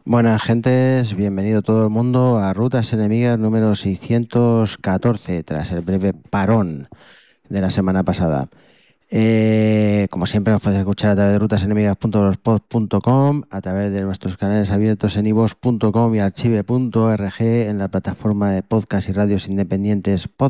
Buenas gentes, bienvenido todo el mundo a Rutas Enemigas número 614, tras el breve parón de la semana pasada. Como siempre nos podéis escuchar a través de rutasenemigas.blogspot.com, a través de nuestros canales abiertos en ivos.com y archive.org, en la plataforma de podcast y radios independientes